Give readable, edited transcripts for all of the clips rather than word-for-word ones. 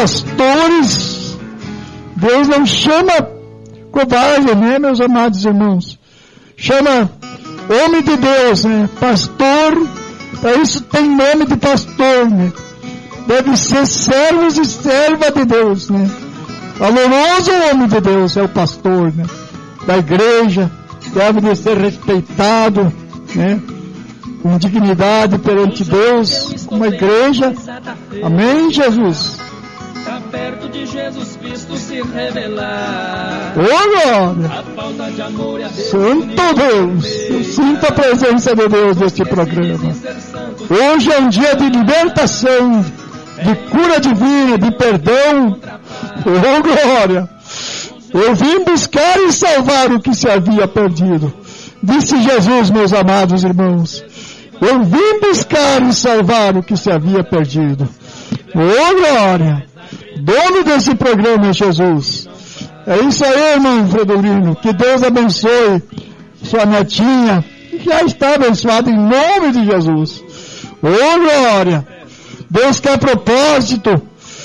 pastores. Deus não chama covarde, né, meus amados irmãos? Chama homem de Deus, né? Pastor, para isso tem nome de pastor, né? Deve ser servos e serva de Deus, né? Valoroso homem de Deus é o pastor, né? Da igreja, deve de ser respeitado, né? Com dignidade perante Deus, uma igreja. Amém, Jesus? Está perto de Jesus Cristo se revelar. Glória! A falta de amor e a Santo Deus! Eu sinto a presença de Deus neste programa. Hoje é um dia de libertação, de cura divina, de perdão. Oh, glória! Eu vim buscar e salvar o que se havia perdido. Disse Jesus, meus amados irmãos. Eu vim buscar e salvar o que se havia perdido. Oh, glória! Dono desse programa é Jesus. É isso aí, irmão Fredolino. Que Deus abençoe sua netinha, que já está abençoada em nome de Jesus. Oh, glória! Deus quer propósito.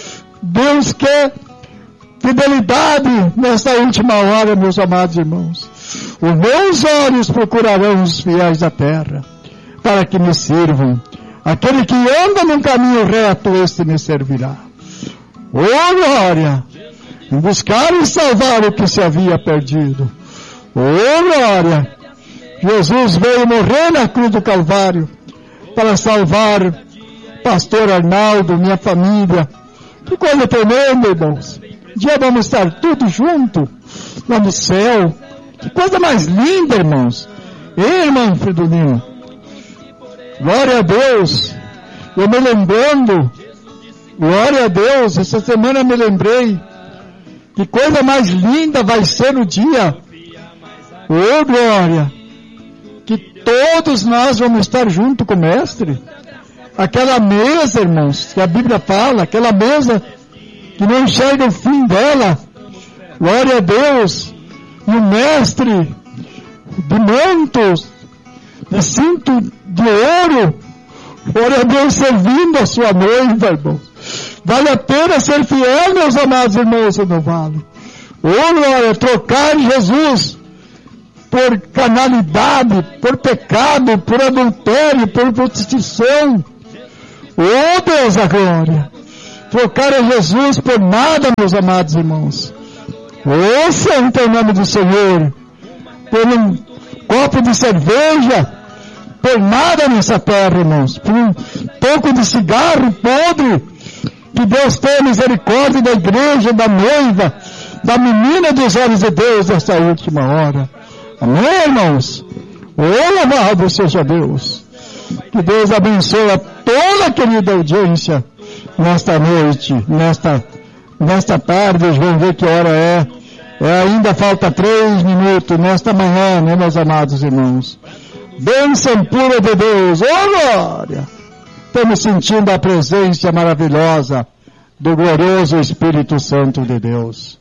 Deus quer fidelidade nesta última hora, meus amados irmãos. Os meus olhos procurarão os fiéis da terra, para que me sirvam. Aquele que anda num caminho reto, este me servirá. Oh, glória! Em buscar e salvar o que se havia perdido. Oh, glória! Jesus veio morrer na cruz do Calvário para salvar pastor Arnaldo, minha família. Que coisa tremenda, irmãos. Um dia vamos estar todos juntos lá no céu. Que coisa mais linda, irmãos. Ei, irmão Fridolino. Glória a Deus. Eu me lembrando, glória a Deus, essa semana me lembrei, que coisa mais linda vai ser o dia, oh glória, que todos nós vamos estar junto com o Mestre, aquela mesa, irmãos, que a Bíblia fala, aquela mesa que não enxerga o fim dela, glória a Deus, e o Mestre de mantos, de cinto de ouro, glória a Deus, servindo a sua noiva, irmãos. Vale a pena ser fiel, meus amados irmãos, ou não vale? Ou glória, trocar Jesus por carnalidade, por pecado, por adultério, por prostituição. Oh Deus, a glória. Trocar a Jesus por nada, meus amados irmãos. Oh santo é o nome do Senhor. Por um copo de cerveja, por nada nessa terra, irmãos. Por um pouco de cigarro podre. Que Deus tenha misericórdia da igreja, da noiva, da menina dos olhos de Deus nesta última hora. Amém, irmãos? Oh, louvado seja Deus. Que Deus abençoe a toda a querida audiência nesta noite, nesta tarde. Vamos ver que hora é. Ainda falta 3 minutos nesta manhã, né, meus amados irmãos? Bênção pura de Deus. Oh, glória! Estamos sentindo a presença maravilhosa do glorioso Espírito Santo de Deus.